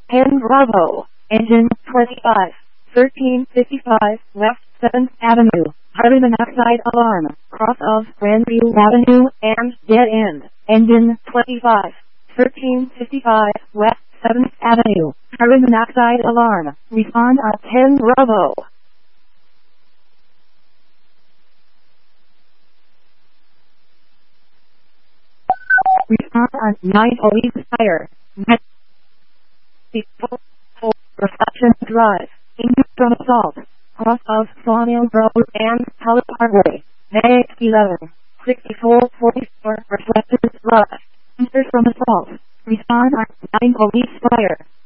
10 Bravo, engine 25, 1355, West 7th Avenue, carbon monoxide alarm, cross of Grandview Avenue, and dead end, engine 25, 1355, West 7th Avenue, carbon monoxide alarm, respond at 10 Bravo. Respond on 9 Police Fire. Reflection Drive. Injured from assault. Cross of Sawmill Road and College Parkway. May 11. 6444 Reflection Drive. Injured from assault. Respond on 9 Police Fire.